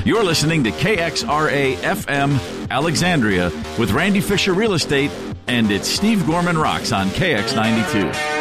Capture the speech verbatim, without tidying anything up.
You're listening to K X R A F M Alexandria with Randy Fisher Real Estate, and it's Steve Gorman Rocks on K X ninety-two.